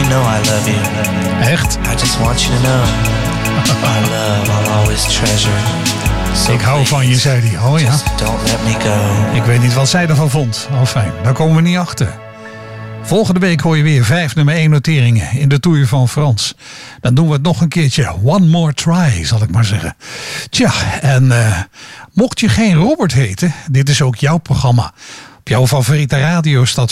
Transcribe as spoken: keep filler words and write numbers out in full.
know I love you. Echt? I just want you to know. Our love I'll always treasure. So Ik hou van je, zei hij. Oh ja. just don't let me go. Ik weet niet wat zij ervan vond. Oh fijn, daar komen we niet achter. Volgende week hoor je weer vijf nummer één noteringen in de Tour van Frans. Dan doen we het nog een keertje. One more try, zal ik maar zeggen. Tja, en uh, mocht je geen Robert heten, dit is ook jouw programma. Op jouw favoriete radiostation.